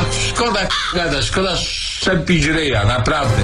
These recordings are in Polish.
szkoda gadać, szkoda szczepić ryja, naprawdę.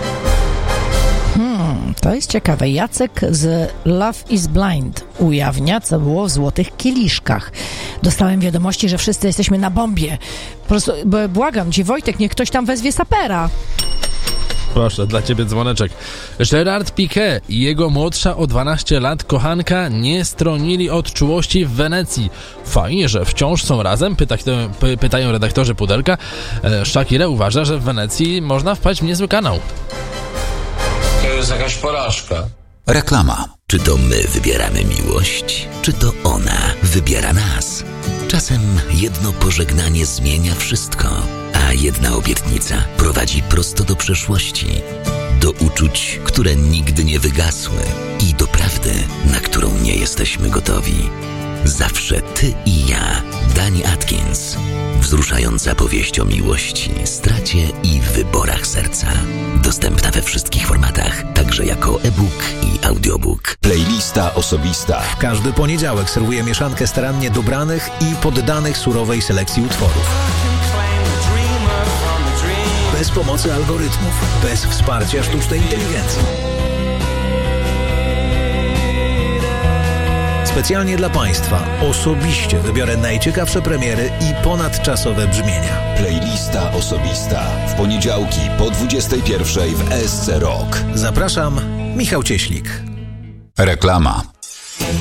To jest ciekawe. Jacek z Love is Blind ujawnia, co było w złotych kieliszkach. Dostałem wiadomości, że wszyscy jesteśmy na bombie. Po prostu błagam cię, Wojtek, niech ktoś tam wezwie sapera. Proszę, dla ciebie dzwoneczek. Gerard Piqué i jego młodsza o 12 lat kochanka nie stronili od czułości w Wenecji. Fajnie, że wciąż są razem, pytają redaktorzy Pudelka. Shakira uważa, że w Wenecji można wpaść w niezły kanał. To jest jakaś porażka. Reklama. Czy to my wybieramy miłość, czy to ona wybiera nas? Czasem jedno pożegnanie zmienia wszystko, a jedna obietnica prowadzi prosto do przeszłości, do uczuć, które nigdy nie wygasły i do prawdy, na którą nie jesteśmy gotowi. Zawsze ty i ja. Dani Atkins. Wzruszająca powieść o miłości, stracie i wyborach serca. Dostępna we wszystkich formatach, także jako e-book i audiobook. Playlista osobista. W każdy poniedziałek serwuję mieszankę starannie dobranych i poddanych surowej selekcji utworów. Bez pomocy algorytmów, bez wsparcia sztucznej inteligencji. Specjalnie dla Państwa osobiście wybiorę najciekawsze premiery i ponadczasowe brzmienia. Playlista osobista. W poniedziałki po 21:00 w SC Rock. Zapraszam, Michał Cieślik. Reklama.